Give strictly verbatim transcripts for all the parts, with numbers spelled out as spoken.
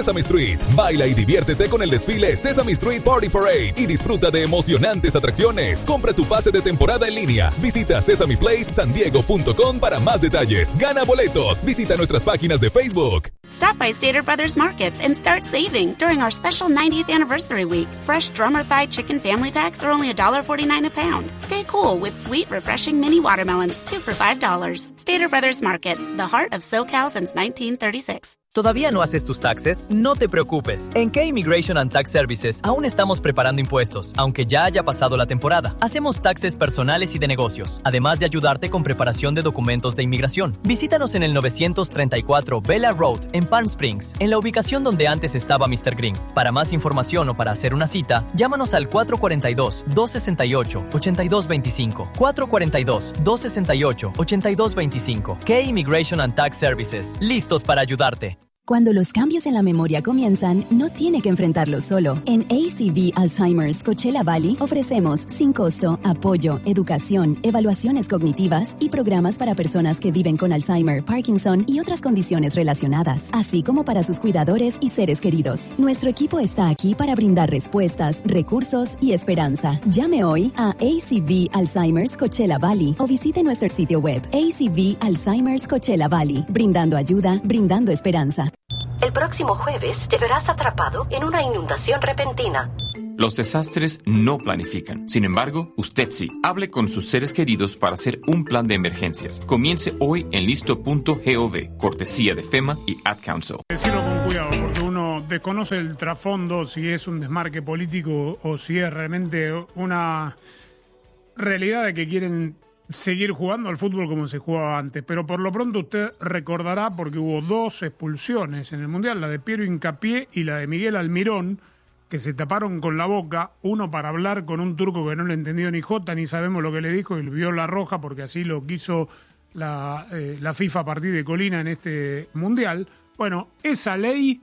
Sesame Street. Baila y diviértete con el desfile Sesame Street Party Parade y disfruta de emocionantes atracciones. Compra tu pase de temporada en línea. Visita sesame place san diego punto com para más detalles. Gana boletos. Visita nuestras páginas de Facebook. Stop by Stater Brothers Markets and start saving during our special ninetieth anniversary week. Fresh drummer thigh chicken family packs are only one forty-nine a pound. Stay cool with sweet, refreshing mini watermelons, two for five dollars. Stater Brothers Markets, the heart of SoCal since nineteen thirty-six. ¿Todavía no haces tus taxes? No te preocupes. En K-Immigration and Tax Services aún estamos preparando impuestos, aunque ya haya pasado la temporada. Hacemos taxes personales y de negocios, además de ayudarte con preparación de documentos de inmigración. Visítanos en el novecientos treinta y cuatro Bella Road, en Palm Springs, en la ubicación donde antes estaba mister Green. Para más información o para hacer una cita, llámanos al cuatro cuatro dos, dos seis ocho, ocho dos dos cinco. cuatro cuatro dos, dos seis ocho, ocho dos dos cinco. K-Immigration and Tax Services. Listos para ayudarte. Cuando los cambios en la memoria comienzan, no tiene que enfrentarlos solo. En A C V Alzheimer's Coachella Valley ofrecemos, sin costo, apoyo, educación, evaluaciones cognitivas y programas para personas que viven con Alzheimer, Parkinson y otras condiciones relacionadas, así como para sus cuidadores y seres queridos. Nuestro equipo está aquí para brindar respuestas, recursos y esperanza. Llame hoy a A C V Alzheimer's Coachella Valley o visite nuestro sitio web A C V Alzheimer's Coachella Valley, brindando ayuda, brindando esperanza. El próximo jueves te verás atrapado en una inundación repentina. Los desastres no planifican. Sin embargo, usted sí. Hable con sus seres queridos para hacer un plan de emergencias. Comience hoy en listo punto gov, cortesía de FEMA y Ad Council. Decirlo con cuidado, porque uno desconoce el trasfondo, si es un desmarque político o si es realmente una realidad de que quieren seguir jugando al fútbol como se jugaba antes. Pero por lo pronto usted recordará, porque hubo dos expulsiones en el Mundial, la de Piero Hincapié y la de Miguel Almirón, que se taparon con la boca, uno para hablar con un turco que no le entendió ni jota, ni sabemos lo que le dijo, y le vio la roja, porque así lo quiso la, eh, la FIFA a partir de Colina en este Mundial. Bueno, esa ley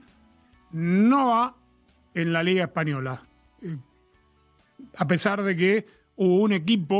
no va en la Liga Española, eh, a pesar de que hubo un equipo